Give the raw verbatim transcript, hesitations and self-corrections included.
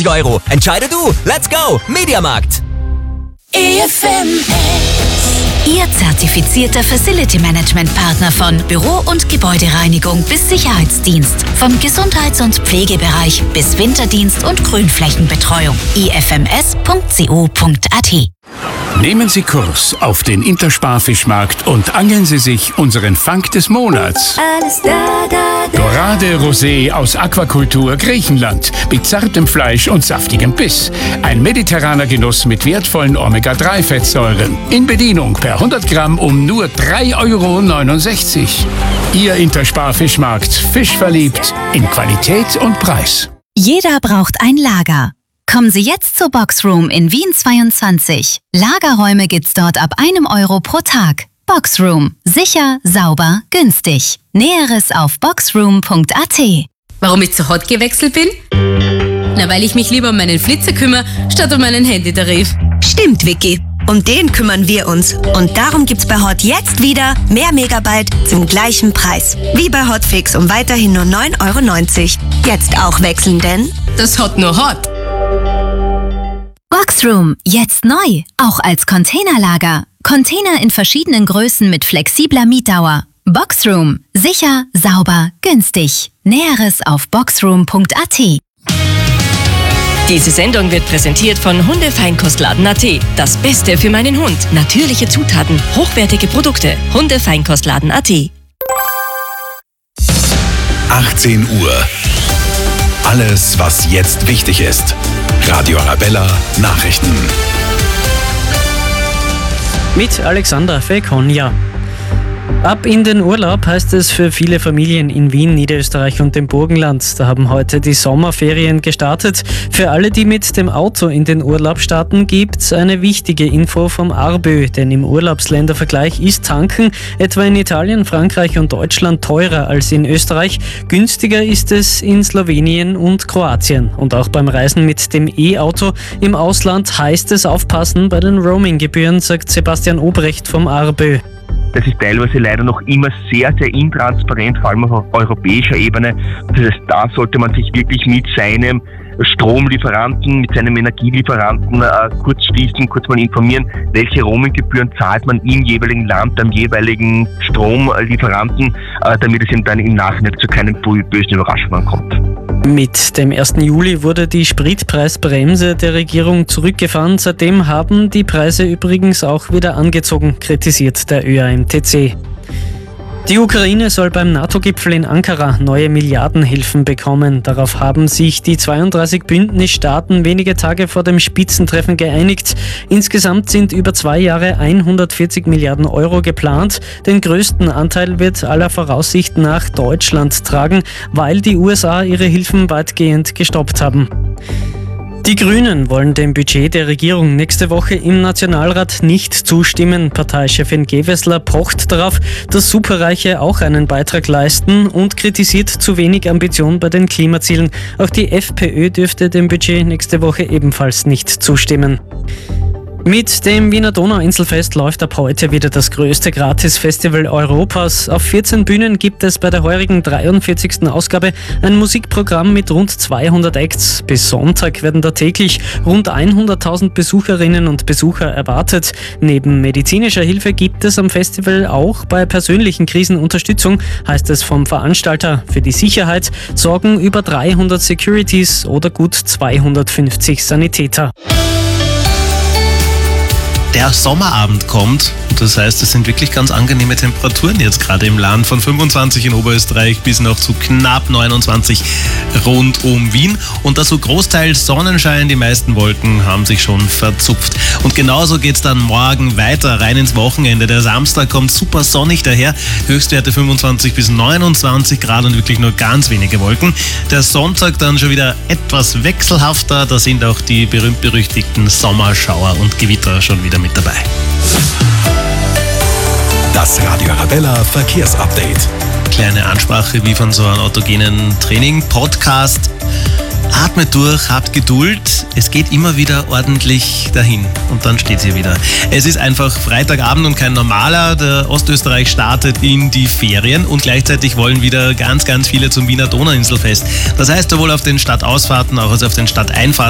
neunundneunzig Euro. Entscheide du. Let's go. Mediamarkt. E F M S. Ihr zertifizierter Facility Management Partner von Büro- und Gebäudereinigung bis Sicherheitsdienst. Vom Gesundheits- und Pflegebereich bis Winterdienst und Grünflächenbetreuung. i f m s punkt co punkt a t. Nehmen Sie Kurs auf den Intersparfischmarkt und angeln Sie sich unseren Fang des Monats. Alles da, da, da. Dorade Rosé aus Aquakultur Griechenland mit zartem Fleisch und saftigem Biss. Ein mediterraner Genuss mit wertvollen Omega drei Fettsäuren. In Bedienung per hundert Gramm um nur drei Euro neunundsechzig. Ihr Intersparfischmarkt. Fischverliebt in Qualität und Preis. Jeder braucht ein Lager. Kommen Sie jetzt zur Boxroom in Wien zweiundzwanzig. Lagerräume gibt's dort ab einem Euro pro Tag. Boxroom. Sicher, sauber, günstig. Näheres auf boxroom punkt a t. Warum ich zu Hot gewechselt bin? Na, weil ich mich lieber um meinen Flitzer kümmere, statt um meinen Handytarif. Stimmt, Vicky. Um den kümmern wir uns. Und darum gibt's bei Hot jetzt wieder mehr Megabyte zum gleichen Preis. Wie bei Hotfix um weiterhin nur neun Euro neunzig. Jetzt auch wechseln, denn Das Hot nur Hot. Boxroom. Jetzt neu. Auch als Containerlager. Container in verschiedenen Größen mit flexibler Mietdauer. Boxroom. Sicher, sauber, günstig. Näheres auf boxroom punkt a t. Diese Sendung wird präsentiert von Hundefeinkostladen punkt a t. Das Beste für meinen Hund. Natürliche Zutaten, hochwertige Produkte. Hundefeinkostladen punkt a t. achtzehn Uhr. Alles, was jetzt wichtig ist. Radio Arabella Nachrichten. Mit Alexander Fekonja. Ab in den Urlaub heißt es für viele Familien in Wien, Niederösterreich und dem Burgenland. Da haben heute die Sommerferien gestartet. Für alle, die mit dem Auto in den Urlaub starten, gibt's eine wichtige Info vom ARBÖ. Denn im Urlaubsländervergleich ist Tanken etwa in Italien, Frankreich und Deutschland teurer als in Österreich. Günstiger ist es in Slowenien und Kroatien. Und auch beim Reisen mit dem E-Auto im Ausland heißt es aufpassen bei den Roaming-Gebühren, sagt Sebastian Obrecht vom ARBÖ. Das ist teilweise leider noch immer sehr, sehr intransparent, vor allem auf europäischer Ebene. Das heißt, da sollte man sich wirklich mit seinem Stromlieferanten, mit seinem Energielieferanten äh, kurz schließen, kurz mal informieren, welche Roaminggebühren zahlt man im jeweiligen Land am jeweiligen Stromlieferanten, äh, damit es eben dann im Nachhinein zu keinen bösen Überraschungen kommt. Mit dem ersten Juli wurde die Spritpreisbremse der Regierung zurückgefahren. Seitdem haben die Preise übrigens auch wieder angezogen, kritisiert der Ö A M T C. Die Ukraine soll beim NATO-Gipfel in Ankara neue Milliardenhilfen bekommen. Darauf haben sich die zweiunddreißig Bündnisstaaten wenige Tage vor dem Spitzentreffen geeinigt. Insgesamt sind über zwei Jahre hundertvierzig Milliarden Euro geplant. Den größten Anteil wird aller Voraussicht nach Deutschland tragen, weil die U S A ihre Hilfen weitgehend gestoppt haben. Die Grünen wollen dem Budget der Regierung nächste Woche im Nationalrat nicht zustimmen. Parteichefin Gewessler pocht darauf, dass Superreiche auch einen Beitrag leisten und kritisiert zu wenig Ambition bei den Klimazielen. Auch die FPÖ dürfte dem Budget nächste Woche ebenfalls nicht zustimmen. Mit dem Wiener Donauinselfest läuft ab heute wieder das größte Gratis-Festival Europas. Auf vierzehn Bühnen gibt es bei der heurigen dreiundvierzigsten Ausgabe ein Musikprogramm mit rund zweihundert Acts. Bis Sonntag werden da täglich rund hunderttausend Besucherinnen und Besucher erwartet. Neben medizinischer Hilfe gibt es am Festival auch bei persönlichen Krisen Unterstützung, heißt es vom Veranstalter. Für die Sicherheit sorgen über dreihundert Securities oder gut zweihundertfünfzig Sanitäter. Der Sommerabend kommt. Das heißt, es sind wirklich ganz angenehme Temperaturen jetzt gerade im Land, von fünfundzwanzig in Oberösterreich bis noch zu knapp neunundzwanzig rund um Wien. Und dazu großteils Sonnenschein, die meisten Wolken haben sich schon verzupft. Und genauso geht es dann morgen weiter rein ins Wochenende. Der Samstag kommt super sonnig daher, Höchstwerte fünfundzwanzig bis neunundzwanzig Grad und wirklich nur ganz wenige Wolken. Der Sonntag dann schon wieder etwas wechselhafter, da sind auch die berühmt-berüchtigten Sommerschauer und Gewitter schon wieder mit dabei. Das Radio Arabella Verkehrsupdate. Kleine Ansprache wie von so einem autogenen Training-Podcast. Atmet durch, habt Geduld. Es geht immer wieder ordentlich dahin. Und dann steht sie wieder. Es ist einfach Freitagabend und kein normaler. Der Ostösterreich startet in die Ferien und gleichzeitig wollen wieder ganz, ganz viele zum Wiener Donauinselfest. Das heißt sowohl auf den Stadtausfahrten als auch auf den Stadteinfahrten